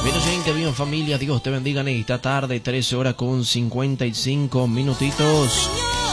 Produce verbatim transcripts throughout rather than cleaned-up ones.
Bien, gente, bien, familia, Dios te bendiga en esta tarde, trece horas con cincuenta y cinco minutitos.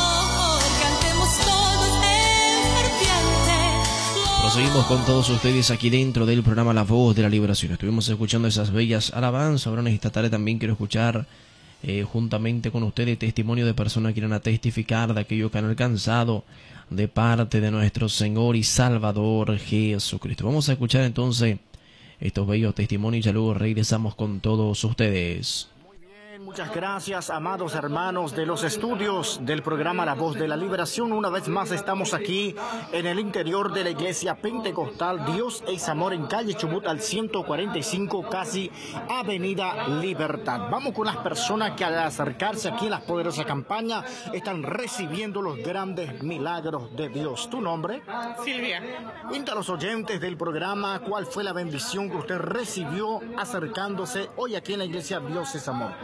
Proseguimos con todos ustedes aquí dentro del programa La Voz de la Liberación. Estuvimos escuchando esas bellas alabanzas. Ahora en esta tarde también quiero escuchar eh, juntamente con ustedes testimonio de personas que quieran a testificar de aquello que han alcanzado de parte de nuestro Señor y Salvador Jesucristo. Vamos a escuchar entonces estos bellos testimonios y ya luego regresamos con todos ustedes. Muchas gracias, amados hermanos de los estudios del programa La Voz de la Liberación. Una vez más estamos aquí en el interior de la iglesia pentecostal Dios es Amor en calle Chubut al ciento cuarenta y cinco, casi Avenida Libertad. Vamos con las personas que al acercarse aquí en la poderosa campaña están recibiendo los grandes milagros de Dios. ¿Tu nombre? Silvia. Cuenta a los oyentes del programa cuál fue la bendición que usted recibió acercándose hoy aquí en la iglesia Dios es Amor.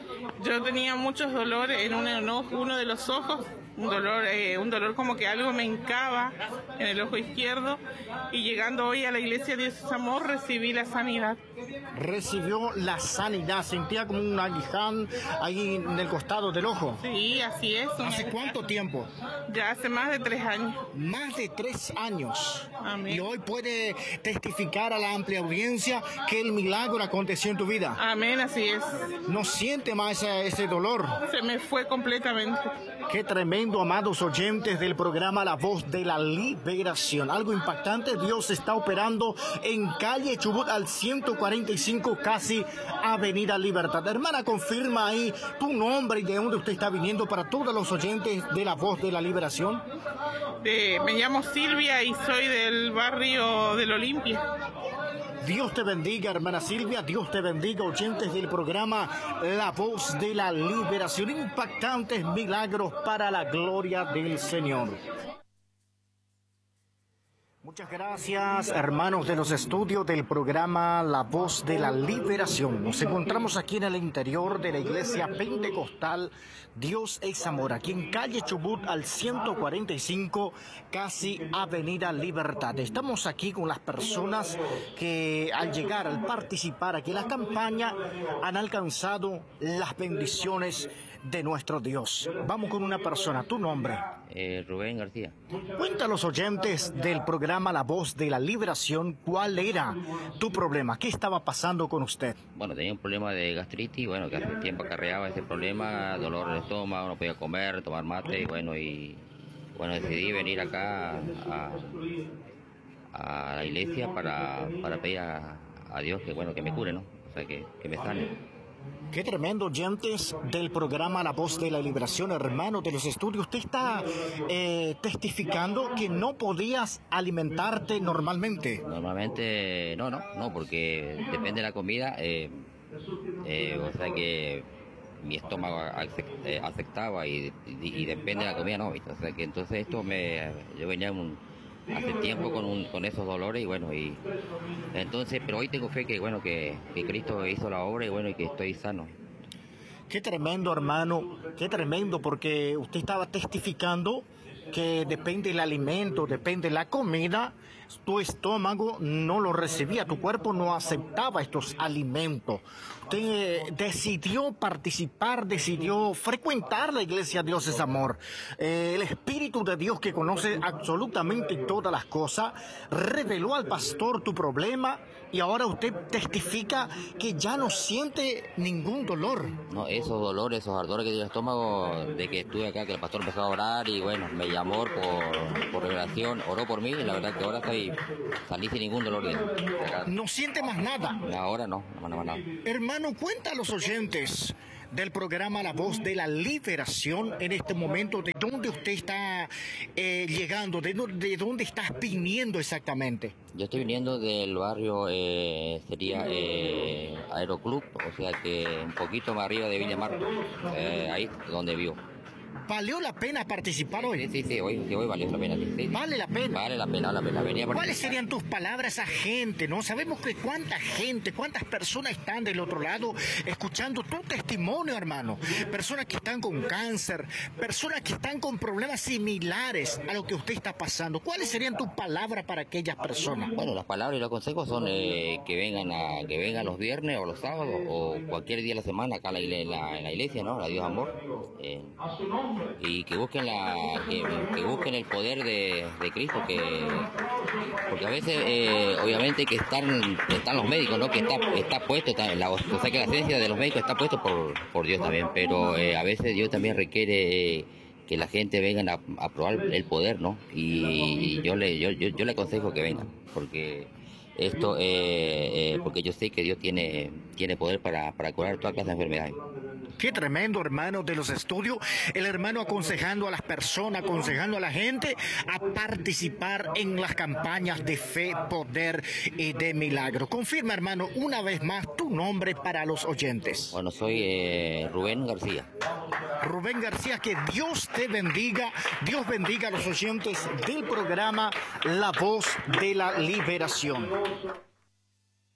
Yo tenía muchos dolores en uno, uno de los ojos, un dolor, eh, un dolor como que algo me hincaba en el ojo izquierdo, y llegando hoy a la iglesia Dios es Amor recibí la sanidad. Recibió la sanidad, sentía como un aguijón ahí en el costado del ojo. Sí, así es. ¿Hace cuánto tiempo? Ya hace más de tres años. Más de tres años. Amén. Y hoy puede testificar a la amplia audiencia que el milagro aconteció en tu vida. Amén, así es. No siente más ese, ese dolor. Se me fue completamente. Qué tremendo, amados oyentes del programa La Voz de la Liberación. Algo impactante, Dios está operando en calle Chubut al ciento cuarenta y cinco, casi Avenida Libertad. Hermana, confirma ahí tu nombre y de dónde usted está viniendo para todos los oyentes de La Voz de la Liberación. Eh, me llamo Silvia y soy del barrio del Olimpia. Dios te bendiga, hermana Silvia. Dios te bendiga, oyentes del programa La Voz de la Liberación. Impactantes milagros para la gloria del Señor. Muchas gracias, hermanos de los estudios del programa La Voz de la Liberación. Nos encontramos aquí en el interior de la iglesia pentecostal Dios es Amor, aquí en calle Chubut al ciento cuarenta y cinco, casi Avenida Libertad. Estamos aquí con las personas que al llegar, al participar aquí en la campaña, han alcanzado las bendiciones de nuestro Dios. Vamos con una persona, tu nombre. Eh, Rubén García. Cuenta a los oyentes del programa La Voz de la Liberación cuál era tu problema, qué estaba pasando con usted. Bueno, tenía un problema de gastritis, bueno, que hace tiempo acarreaba ese problema, dolor de estómago, no podía comer, tomar mate, y bueno, y bueno, decidí venir acá a, a la iglesia para, para pedir a, a Dios que, bueno, que me cure, ¿no? O sea, que, que me sane. Qué tremendo, oyentes del programa La Voz de la Liberación, hermano de los estudios. Usted está eh, testificando que no podías alimentarte normalmente. Normalmente, no, no, no, porque depende de la comida, eh, eh, o sea que mi estómago afectaba y, y, y depende de la comida, no, ¿viste? O sea que entonces esto me, yo venía un, hace tiempo con, un, con esos dolores y bueno, y entonces, pero hoy tengo fe que bueno, que, que Cristo hizo la obra y bueno, y que estoy sano. Qué tremendo, hermano, qué tremendo, porque usted estaba testificando que depende del alimento, depende de la comida, tu estómago no lo recibía, tu cuerpo no aceptaba estos alimentos. Usted decidió participar, decidió frecuentar la iglesia Dios es Amor. Eh, el Espíritu de Dios, que conoce absolutamente todas las cosas, reveló al pastor tu problema y ahora usted testifica que ya no siente ningún dolor. No, esos dolores, esos ardores que tiene el estómago, de que estuve acá, que el pastor empezó a orar y bueno, me llamó por, por revelación, oró por mí y la verdad que ahora estoy, salí sin ningún dolor de, de acá. No siente más nada. Ahora no, no, no, no. Hermano, cuenta a los oyentes del programa La Voz de la Liberación en este momento, de dónde usted está eh, llegando, de, de dónde estás viniendo exactamente. Yo estoy viniendo del barrio, eh, sería eh, Aeroclub, o sea que un poquito más arriba de Villa Marcos, eh, ahí donde vivo. ¿Valió la pena participar hoy? Sí, sí, sí, hoy, sí, hoy valió la pena. Sí, sí. ¿Vale la pena? Vale la pena, la pena. Venía por... ¿Cuáles serían tus palabras a gente, no? Sabemos que cuánta gente, cuántas personas están del otro lado escuchando tu testimonio, hermano. Personas que están con cáncer, personas que están con problemas similares a lo que usted está pasando. ¿Cuáles serían tus palabras para aquellas personas? Bueno, las palabras y los consejos son eh, que vengan a que vengan los viernes o los sábados o cualquier día de la semana acá en la, en la, en la iglesia, ¿no? La Dios Amor. Eh, y que busquen la que, que busquen el poder de, de Cristo, que porque a veces eh, obviamente que están están los médicos, ¿no? Que está está puesto está, la, o sea que la ciencia de los médicos está puesto por por Dios también, pero eh, a veces Dios también requiere eh, que la gente venga a, a probar el poder, ¿no? Y yo le yo, yo, yo le aconsejo que vengan, porque esto eh, eh, porque yo sé que Dios tiene tiene poder para, para curar toda clase de enfermedades. Qué tremendo, hermano, de los estudios. El hermano aconsejando a las personas, aconsejando a la gente a participar en las campañas de fe, poder y de milagro. Confirma, hermano, una vez más tu nombre para los oyentes. Bueno, soy eh, Rubén García. Rubén García, que Dios te bendiga. Dios bendiga a los oyentes del programa La Voz de la Liberación.